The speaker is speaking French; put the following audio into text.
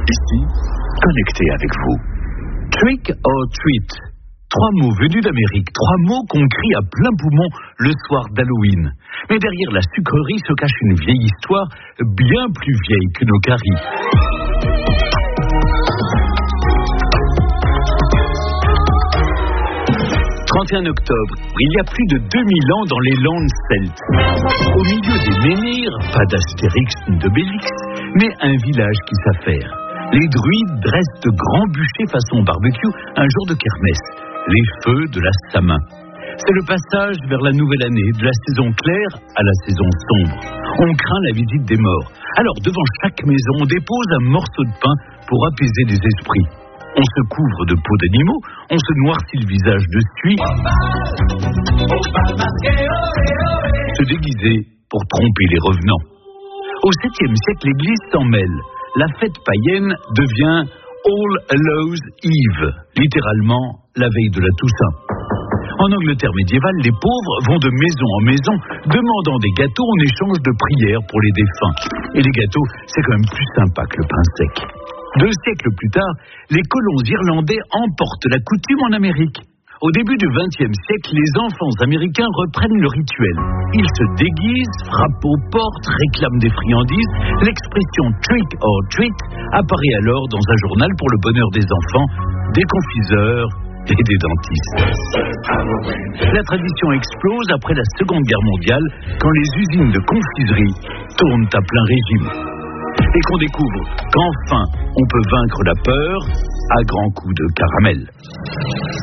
Ici, connecté avec vous. Trick or treat. 3 mots venus d'Amérique, 3 mots qu'on crie à plein poumon le soir d'Halloween. Mais derrière la sucrerie se cache une vieille histoire, bien plus vieille que nos caries. « 31 octobre, il y a plus de 2000 ans dans les Landes celtes. Au milieu des menhirs, pas d'Astérix ni d'Obélix, mais un village qui s'affaire. Les druides dressent de grands bûchers façon barbecue un jour de kermesse. Les feux de la Samin. C'est le passage vers la nouvelle année, de la saison claire à la saison sombre. On craint la visite des morts. Alors, devant chaque maison, on dépose un morceau de pain pour apaiser les esprits. On se couvre de peaux d'animaux, on se noircit le visage de suie, se déguiser pour tromper les revenants. Au 7e siècle, l'Église s'en mêle. La fête païenne devient All Hallows Eve, littéralement la veille de la Toussaint. En Angleterre médiévale, les pauvres vont de maison en maison demandant des gâteaux en échange de prières pour les défunts. Et les gâteaux, c'est quand même plus sympa que le pain sec. 2 siècles plus tard, les colons irlandais emportent la coutume en Amérique. Au début du XXe siècle, les enfants américains reprennent le rituel. Ils se déguisent, frappent aux portes, réclament des friandises. L'expression trick or treat apparaît alors dans un journal pour le bonheur des enfants, des confiseurs et des dentistes. La tradition explose après la Seconde Guerre mondiale, quand les usines de confiserie tournent à plein régime. Et qu'on découvre qu'enfin, on peut vaincre la peur à grands coups de caramel.